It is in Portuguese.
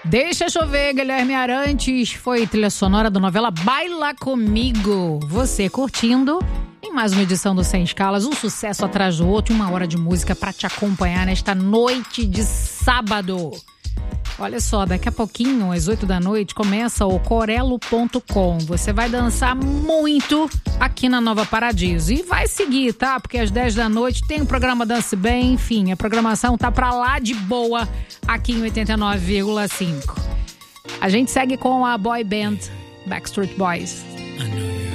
Deixa chover, Guilherme Arantes. Foi trilha sonora da novela Baila Comigo. Você curtindo em mais uma edição do Sem Escalas, um sucesso atrás do outro, 1 hora de música para te acompanhar nesta noite de sábado. Olha só, daqui a pouquinho, às 8 da noite, começa o Corelo.com. Você vai dançar muito aqui na Nova Paradiso. E vai seguir, tá? Porque às 10 da noite tem o programa Dance Bem. Enfim, a programação tá pra lá de boa aqui em 89,5. A gente segue com a boy band Backstreet Boys.